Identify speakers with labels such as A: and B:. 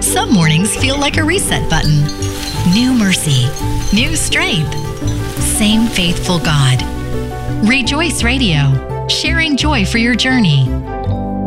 A: Some mornings feel like a reset button. New mercy, new strength. Same faithful God. Rejoice Radio, sharing joy for your journey.